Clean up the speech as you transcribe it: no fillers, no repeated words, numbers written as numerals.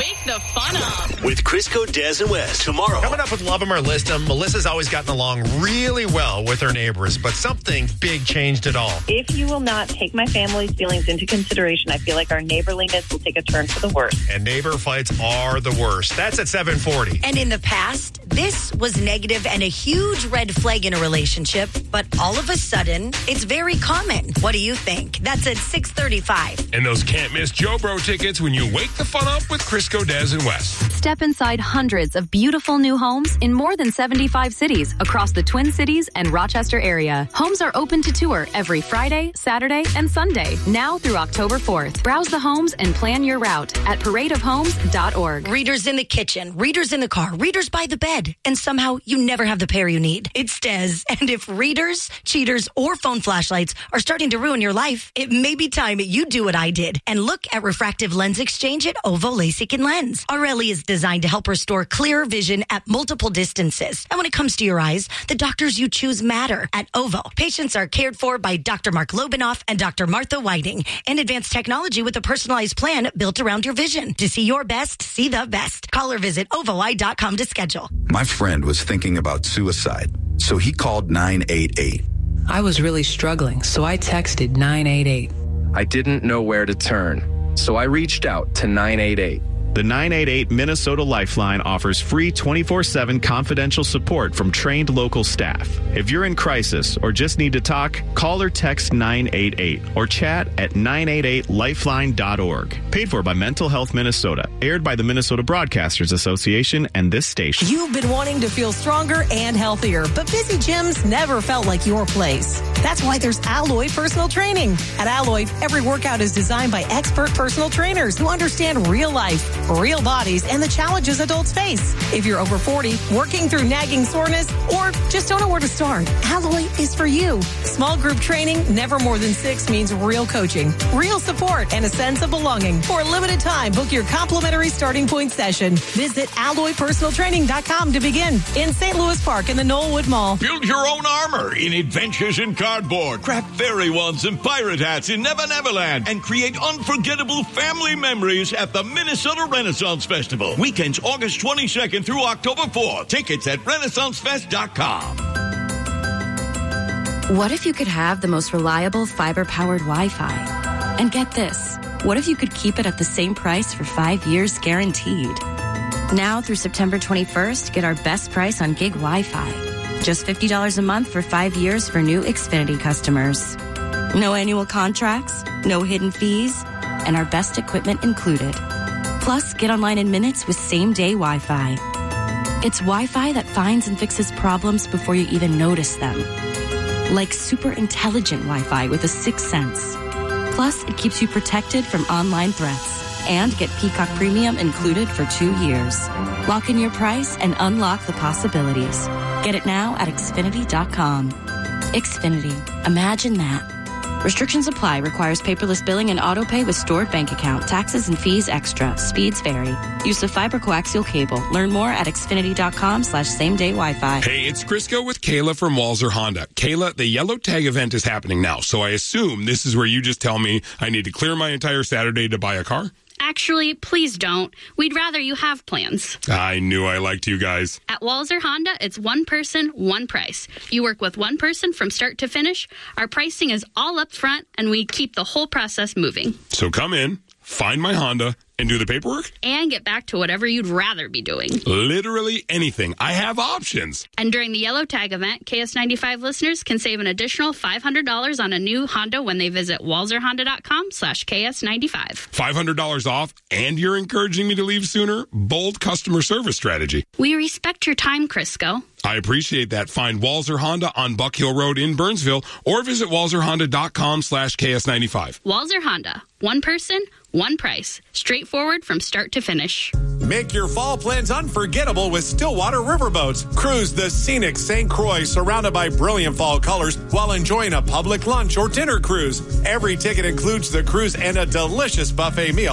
Wake the fun up with Crisco, Des, and Wes tomorrow. Coming up with Love 'em or List 'em, Melissa's always gotten along really well with her neighbors, but something big changed it all. If you will not take my family's feelings into consideration, I feel like our neighborliness will take a turn for the worse. And neighbor fights are the worst. That's at 7:40. And in the past, this was negative and a huge red flag in a relationship, but all of a sudden, it's very common. What do you think? That's at 6:35. And those can't miss Joe Bro tickets when you wake the fun up with Crisco, Des, and Wes. Step inside hundreds of beautiful new homes in more than 75 cities across the Twin Cities and Rochester area. Homes are open to tour every Friday, Saturday, and Sunday, now through October 4th. Browse the homes and plan your route at paradeofhomes.org. Readers in the kitchen, readers in the car, readers by the bed, and somehow you never have the pair you need. It's Des, and if readers, cheaters, or phone flashlights are starting to ruin your life, it may be time you do what I did and look at refractive lens exchange at OVO LASIK and Lens. Areli is designed to help restore clear vision at multiple distances. And when it comes to your eyes, the doctors you choose matter. At OVO, patients are cared for by Dr. Mark Lobanoff and Dr. Martha Whiting, and advanced technology with a personalized plan built around your vision. To see your best, see the best. Call or visit ovoi.com to schedule. My friend was thinking about suicide, so he called 988. I was really struggling, so I texted 988. I didn't know where to turn, so I reached out to 988. The 988 Minnesota Lifeline offers free 24/7 confidential support from trained local staff. If you're in crisis or just need to talk, call or text 988 or chat at 988lifeline.org. Paid for by Mental Health Minnesota. Aired by the Minnesota Broadcasters Association and this station. You've been wanting to feel stronger and healthier, but busy gyms never felt like your place. That's why there's Alloy Personal Training. At Alloy, every workout is designed by expert personal trainers who understand real life, real bodies, and the challenges adults face. If you're over 40, working through nagging soreness, or just don't know where to start, Alloy is for you. Small group training, never more than 6, means real coaching, real support, and a sense of belonging. For a limited time, book your complimentary starting point session. Visit alloypersonaltraining.com to begin in St. Louis Park in the Knollwood Mall. Build your own armor in Adventures in Cardboard. Craft fairy wands and pirate hats in Never Neverland, and create unforgettable family memories at the Minnesota Renaissance Festival. Weekends August 22nd through October 4th. Tickets at renaissancefest.com. What if you could have the most reliable fiber-powered Wi-Fi? And get this, what if you could keep it at the same price for 5 years guaranteed? Now through September 21st, get our best price on gig Wi-Fi. Just $50 a month for 5 years for new Xfinity customers. No annual contracts, no hidden fees, and our best equipment included. Plus, get online in minutes with same-day Wi-Fi. It's Wi-Fi that finds and fixes problems before you even notice them. Like super intelligent Wi-Fi with a 6th sense. Plus, it keeps you protected from online threats. And get Peacock Premium included for 2 years. Lock in your price and unlock the possibilities. Get it now at Xfinity.com. Xfinity. Imagine that. Restrictions apply. Requires paperless billing and auto pay with stored bank account. Taxes and fees extra. Speeds vary. Use of fiber coaxial cable. Learn more at Xfinity.com/same-day Wi-Fi. Hey, it's Crisco with Kayla from Walzer Honda. Kayla, the yellow tag event is happening now, so I assume this is where you just tell me I need to clear my entire Saturday to buy a car? Actually, please don't. We'd rather you have plans. I knew I liked you guys. At Walzer Honda, it's one person, one price. You work with one person from start to finish. Our pricing is all up front, and we keep the whole process moving. So come in, find my Honda, and do the paperwork? And get back to whatever you'd rather be doing. Literally anything. I have options. And during the Yellow Tag event, KS95 listeners can save an additional $500 on a new Honda when they visit walzerhonda.com/KS95. $500 off, and you're encouraging me to leave sooner? Bold customer service strategy. We respect your time, Crisco. I appreciate that. Find Walzer Honda on Buck Hill Road in Burnsville or visit walzerhonda.com/KS95. Walzer Honda. One person, one price. Straightforward from start to finish. Make your fall plans unforgettable with Stillwater Riverboats. Cruise the scenic St. Croix surrounded by brilliant fall colors while enjoying a public lunch or dinner cruise. Every ticket includes the cruise and a delicious buffet meal.